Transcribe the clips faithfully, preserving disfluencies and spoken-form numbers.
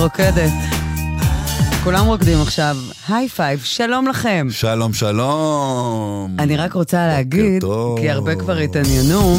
רוקדת. כולם רוקדים עכשיו. היי פייב, שלום לכם. שלום, שלום. אני רק רוצה להגיד, כי הרבה כבר התעניינו,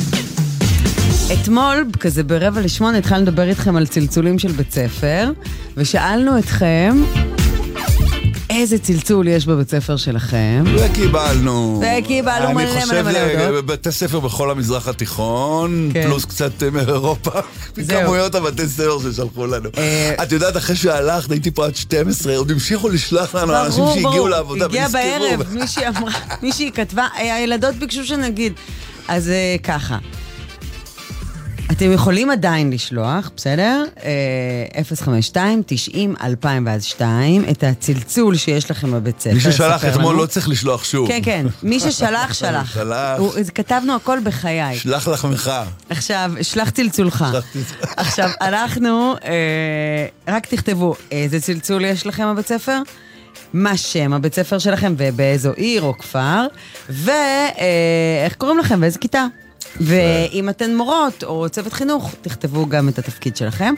אתמול, כזה ברבע לשמונה, התחלנו לדבר איתכם על צלצולים של בית ספר, ושאלנו אתכם איזה צלצול יש בבית ספר שלכם. וקיבלנו. וקיבלנו מלא מלא מלא אני מלא. חושב בתי ספר בכל המזרח התיכון, כן. פלוס קצת מאירופה, מכמויות הבתי ספר ששלחו לנו. את יודעת, אחרי שהלכת, הייתי פה עד שתים עשרה, עוד המשיכו לשלוח לנו אנשים שהגיעו לעבודה. הגיע ונזכרו. בערב, מישהי אמרה, מישהי כתבה, הילדות ביקשו שנגיד. אז אה, ככה. אתם יכולים עדיין לשלוח, בסדר? אפס חמש שתיים תשעים אלפיים ואז שתיים, את הצלצול שיש לכם בבית ספר. מי ששלח אתמול לא צריך לשלוח שוב. כן, כן. מי ששלח, שלח. שלח. הוא- כתבנו הכל בחיי. שלח לחמך. עכשיו, שלח צלצולך. עכשיו, אנחנו, אה, רק תכתבו איזה צלצול יש לכם בבית ספר, מה שם הבית ספר שלכם ובאיזו עיר או כפר, ואיך קוראים לכם ואיזה כיתה. ואם אתן מורות או צוות חינוך, תכתבו גם את התפקיד שלכם.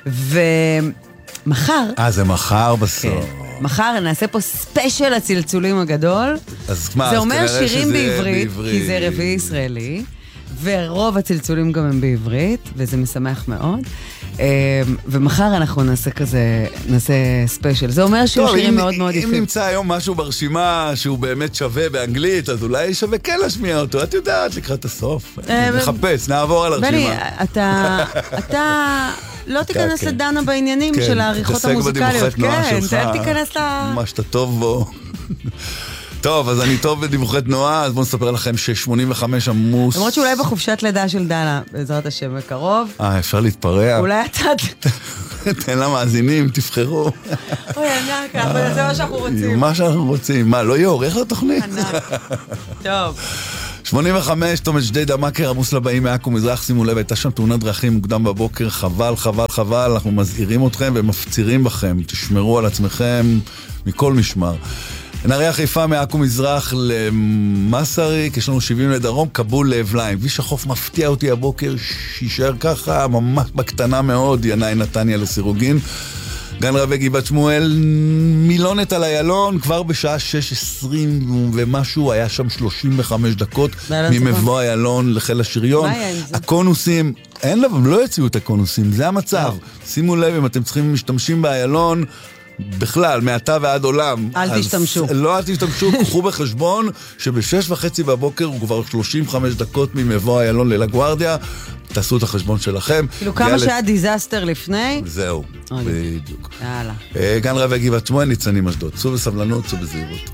ומחר, אה, זה מחר בסוף. מחר נעשה פה ספיישל הצלצולים הגדול. אז מה, זה אז אומר כנראה שירים שזה בעברית, בעברית. כי זה רביעי ישראלי, ורוב הצלצולים גם הם בעברית, וזה משמח מאוד. ומחר אנחנו נעשה כזה, נעשה ספיישל. זה אומר שיהיו טוב, שירים אם- מאוד מאוד אם יפים. נמצא היום משהו ברשימה שהוא באמת שווה באנגלית, אז אולי שווה כן להשמיע אותו. את יודעת, לקראת הסוף. אה, נחפש, נעבור על בני, הרשימה. אתה, אתה לא תיכנס כן. לדנה בעניינים כן, של העריכות תתעסק המוזיקליות. בדיווחי תנועה כן, שלך. אל תיכנס ל... מה שאתה טוב בו. טוב, אז אני טוב בדיווחי תנועה, אז בואו נספר לכם ש-שמונים וחמש עמוס. למרות שאולי בחופשת לידה של דנה, בעזרת השם בקרוב, אה, אפשר להתפרע. אולי אתה... תן למאזינים, תבחרו. אוי, ענק, אבל זה מה שאנחנו רוצים. מה שאנחנו רוצים. מה, לא יהיה עורך לתוכנית? ענק. טוב. שמונים וחמש, תומש ג'דיידה מקר, עמוס לבאים מעכו מזרח, שימו לב, הייתה שם תאונת דרכים מוקדם בבוקר, חבל, חבל, חבל, אנחנו מזהירים אתכם ומפצירים בכם, תשמרו על עצמכם מכל משמר. נריה חיפה מעכו מזרח למסריק, יש לנו שבעים לדרום, קבול לאבליים. כביש החוף מפתיע אותי הבוקר, שישאר ככה, ממש בקטנה מאוד, ינאי נתניה לסירוגין. גן רבי גבעת שמואל, מילונת על איילון, כבר בשעה שש עשרים ומשהו, היה שם שלושים וחמש דקות ממבוא איילון לחיל השריון. מה היה עם זה? הקונוסים, אין לב, הם לא יציעו את הקונוסים, זה המצב. שימו לב, אם אתם צריכים משתמשים באיילון, בכלל, מעתה ועד עולם. אל אז תשתמשו. לא אל תשתמשו, קחו בחשבון שבשש וחצי בבוקר הוא כבר שלושים וחמש דקות ממבוא איילון ללגוארדיה, תעשו את החשבון שלכם. כאילו כמה שהיה דיזסטר לפני? זהו, בדיוק. יאללה. אה, גן רבי גבעת שמואל, ניצנים אשדוד. צאו בסבלנות, צאו בזהירות.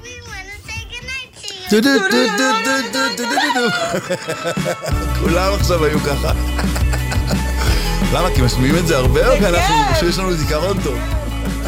כולם עכשיו היו ככה. למה? כי משמיעים את זה הרבה או כי אנחנו, שיש לנו זיכרון טוב?